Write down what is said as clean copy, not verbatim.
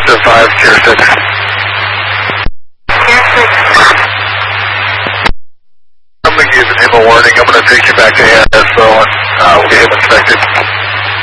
Delta 5, Tier 6. Tier 6. I'm going to give him a warning. I'm going to take you back.